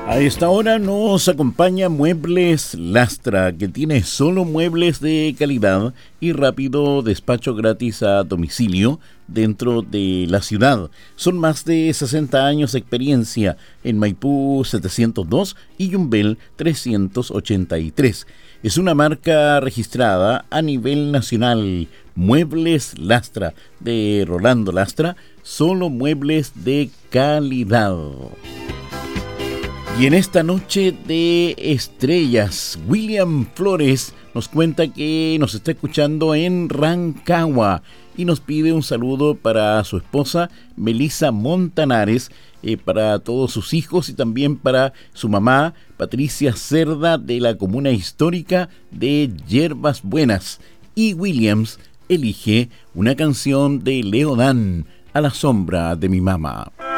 A esta hora nos acompaña Muebles Lastra, que tiene solo muebles de calidad y rápido despacho gratis a domicilio dentro de la ciudad. Son más de 60 años de experiencia en Maipú 702 y Yumbel 383. Es una marca registrada a nivel nacional. Muebles Lastra, de Rolando Lastra, solo muebles de calidad. Y en esta noche de estrellas, William Flores nos cuenta que nos está escuchando en Rancagua y nos pide un saludo para su esposa Melissa Montanares, para todos sus hijos y también para su mamá Patricia Cerda de la comuna histórica de Yerbas Buenas. Y Williams elige una canción de Leodán, A la sombra de mi mamá.